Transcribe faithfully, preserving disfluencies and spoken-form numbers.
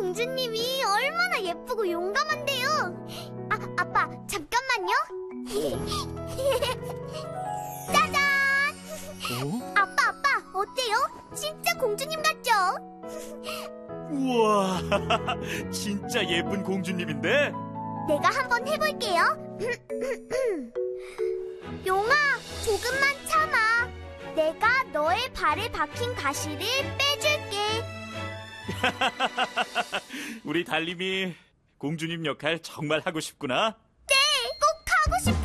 공주님이 얼마나 예쁘고 용감한데요. 아, 아빠, 잠깐만요. 짜잔! 어? 아빠, 아빠, 어때요? 진짜 공주님 같죠? 우와, 진짜 예쁜 공주님인데? 내가 한번 해볼게요. 용아, 조금만 참아. 내가 너의 발에 박힌 가시를 빼줄게. 우리 달님이 공주님 역할 정말 하고 싶구나. 네, 꼭 하고 싶어요.